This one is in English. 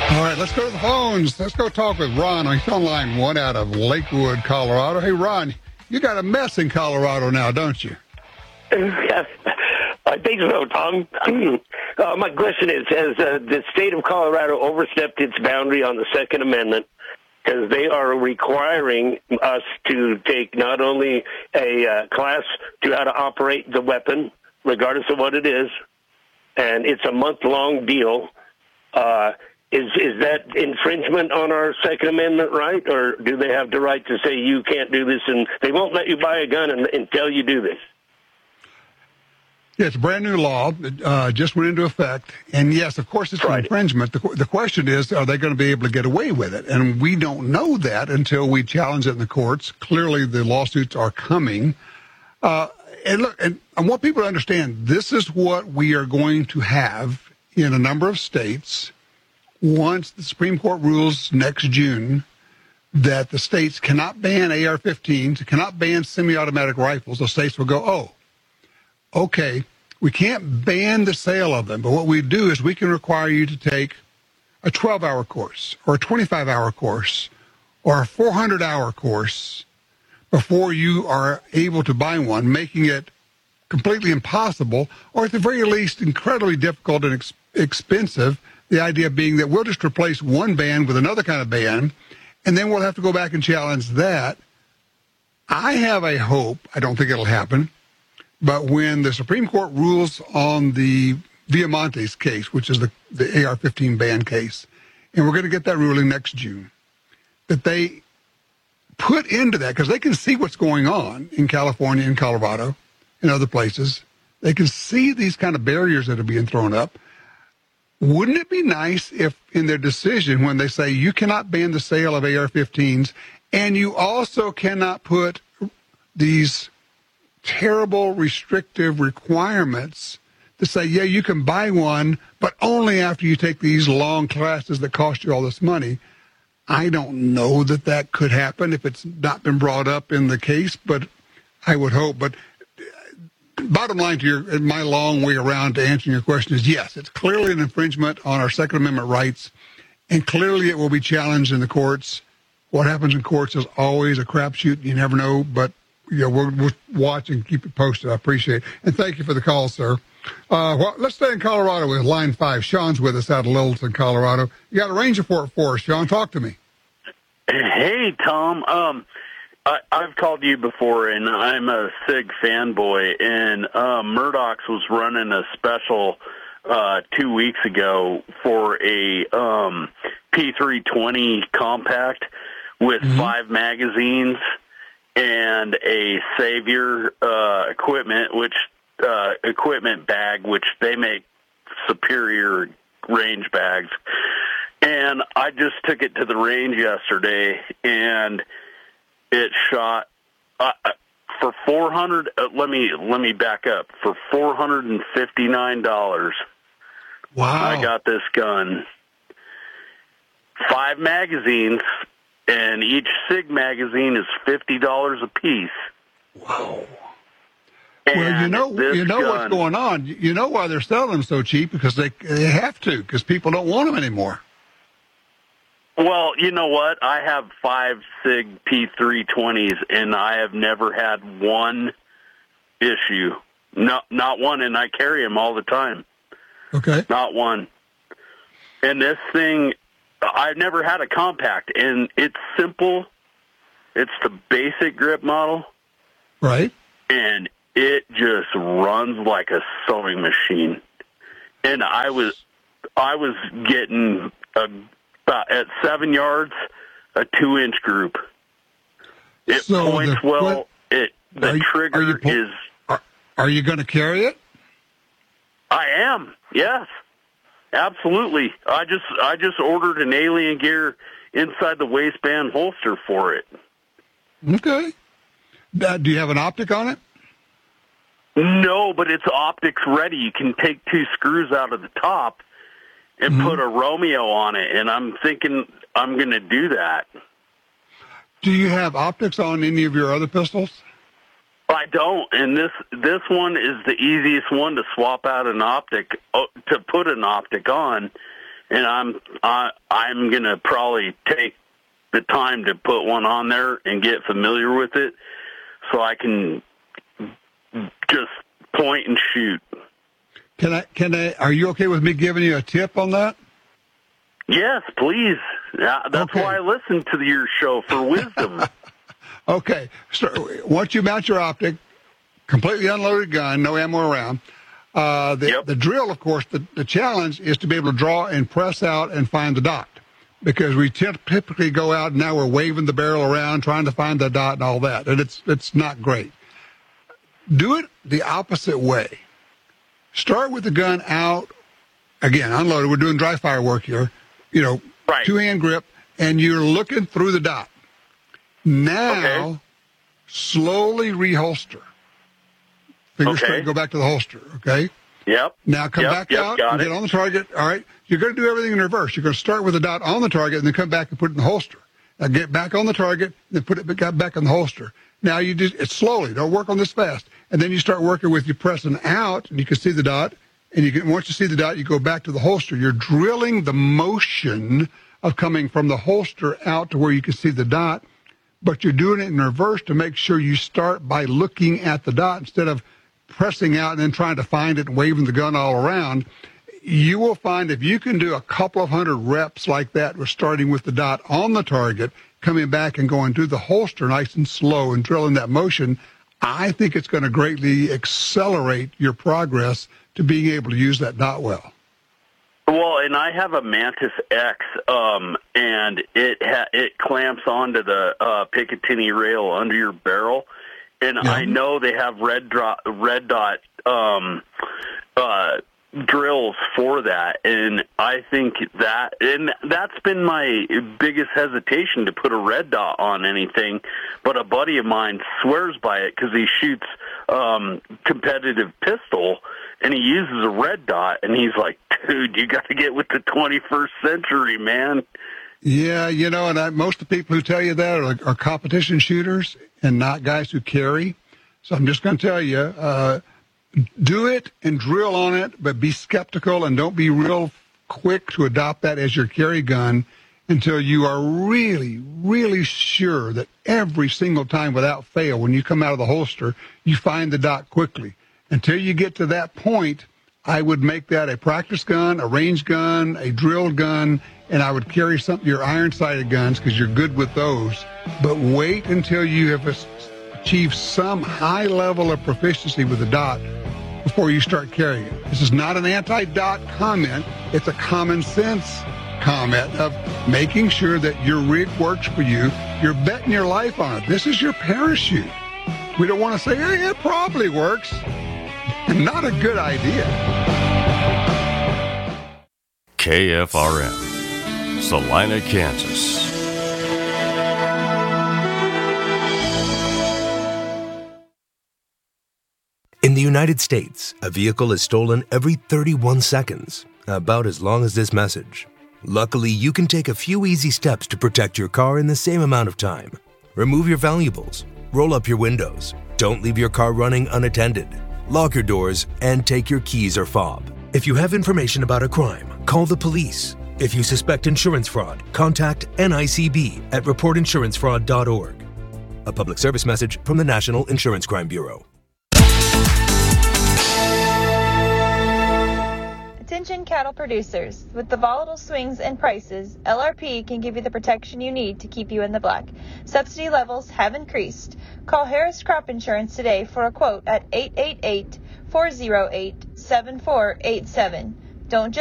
All right, let's go to the phones. Let's go talk with Ron. He's on line one out of Lakewood, Colorado. Hey, Ron, you got a mess in Colorado now, don't you? Yes, I think so, Tom. My question is, has the state of Colorado overstepped its boundary on the Second Amendment? Because they are requiring us to take not only a class to how to operate the weapon, regardless of what it is, and it's a month-long deal. Is that infringement on our Second Amendment right, or do they have the right to say you can't do this, and they won't let you buy a gun until you do this? Yeah, it's a brand new law that just went into effect. And yes, of course, it's an infringement. The question is, are they going to be able to get away with it? And we don't know that until we challenge it in the courts. Clearly, the lawsuits are coming. And look, and I want people to understand, this is what we are going to have in a number of states once the Supreme Court rules next June that the states cannot ban AR-15s, cannot ban semi-automatic rifles. The states will go, oh, okay, we can't ban the sale of them, but what we do is we can require you to take a 12-hour course or a 25-hour course or a 400-hour course before you are able to buy one, making it completely impossible, or at the very least incredibly difficult and expensive, the idea being that we'll just replace one ban with another kind of ban, and then we'll have to go back and challenge that. I have a hope, I don't think it'll happen, but when the Supreme Court rules on the Villamontes case, which is the AR-15 ban case, and we're going to get that ruling next June, that they put into that, because they can see what's going on in California and Colorado and other places. They can see these kind of barriers that are being thrown up. Wouldn't it be nice if in their decision, when they say you cannot ban the sale of AR-15s, and you also cannot put these terrible restrictive requirements to say, yeah, you can buy one, but only after you take these long classes that cost you all this money. I don't know that that could happen if it's not been brought up in the case, but I would hope. But bottom line to my long way around to answering your question is, yes, it's clearly an infringement on our Second Amendment rights, and clearly it will be challenged in the courts. What happens in courts is always a crapshoot. You never know, but we'll watch and keep it posted. I appreciate it. And thank you for the call, sir. Let's stay in Colorado with line 5. Sean's with us out of Littleton, Colorado. You got a range report for us, Sean. Talk to me. Hey, Tom. I've called you before, and I'm a SIG fanboy, and Murdoch's was running a special 2 weeks ago for a P320 compact with 5 magazines and a Savior equipment bag, which they make superior range bags. And I just took it to the range yesterday, and it shot for $400. Let me back up. For $459. Wow! I got this gun. 5 magazines, and each SIG magazine is $50 a piece. Wow! And well, you know what's going on. You know why they're selling them so cheap, because they have to, because people don't want them anymore. Well, you know what? I have 5 SIG P320s, and I have never had one issue. No, not one, and I carry them all the time. Okay. Not one. And this thing, I've never had a compact, and it's simple. It's the basic grip model. Right. And it just runs like a sewing machine. And I was getting at 7 yards, a 2-inch group. It points well. The trigger is. Are you going to carry it? I am. Yes, absolutely. I just ordered an Alien Gear inside the waistband holster for it. Okay. Do you have an optic on it? No, but it's optics ready. You can take 2 screws out of the top and put a Romeo on it, and I'm thinking I'm going to do that. Do you have optics on any of your other pistols? I don't, and this one is the easiest one to swap out an optic, to put an optic on, and I'm gonna probably take the time to put one on there and get familiar with it, so I can just point and shoot. Can I? Are you okay with me giving you a tip on that? Yes, please. That's okay. why I listen to your show, for wisdom. Okay. So once you mount your optic, completely unloaded gun, no ammo around. The drill, of course, the challenge is to be able to draw and press out and find the dot. Because we typically go out and now we're waving the barrel around trying to find the dot and all that. And it's not great. Do it the opposite way. Start with the gun out, again, unloaded. We're doing dry fire work here. Right. Two-hand grip, and you're looking through the dot. Now, slowly reholster. Fingers straight, go back to the holster, okay? Yep. Now come back out and get on the target. All right. You're going to do everything in reverse. You're going to start with a dot on the target and then come back and put it in the holster. Now get back on the target, then put it back in the holster. Now you just, it's slowly. Don't work on this fast. And then you start working with you pressing out, and you can see the dot. And you can, once you see the dot, you go back to the holster. You're drilling the motion of coming from the holster out to where you can see the dot, but you're doing it in reverse to make sure you start by looking at the dot instead of pressing out and then trying to find it and waving the gun all around. You will find if you can do a couple of hundred reps like that, with starting with the dot on the target, coming back and going through the holster nice and slow and drilling that motion, I think it's going to greatly accelerate your progress to being able to use that dot well. Well, and I have a Mantis X, and it clamps onto the Picatinny rail under your barrel, and I know they have red dot drills for that, and I think that, and that's been my biggest hesitation to put a red dot on anything, but a buddy of mine swears by it because he shoots competitive pistol, and he uses a red dot, and he's like, dude, you got to get with the 21st century, man. Yeah, and most of the people who tell you that are competition shooters and not guys who carry. So I'm just going to tell you, do it and drill on it, but be skeptical and don't be real quick to adopt that as your carry gun until you are really, really sure that every single time without fail, when you come out of the holster, you find the dot quickly. Until you get to that point, I would make that a practice gun, a range gun, a drilled gun, and I would carry your iron-sighted guns because you're good with those. But wait until you have achieved some high level of proficiency with the dot before you start carrying it. This is not an anti-dot comment. It's a common sense comment of making sure that your rig works for you. You're betting your life on it. This is your parachute. We don't want to say, hey, it probably works. Not a good idea. KFRM, Salina, Kansas. In the United States, a vehicle is stolen every 31 seconds, about as long as this message. Luckily, you can take a few easy steps to protect your car in the same amount of time. Remove your valuables, roll up your windows, don't leave your car running unattended, lock your doors, and take your keys or fob. If you have information about a crime, call the police. If you suspect insurance fraud, contact NICB at reportinsurancefraud.org. A public service message from the National Insurance Crime Bureau. Attention cattle producers. With the volatile swings in prices, LRP can give you the protection you need to keep you in the black. Subsidy levels have increased. Call Harris Crop Insurance today for a quote at 888-408-7487. Don't just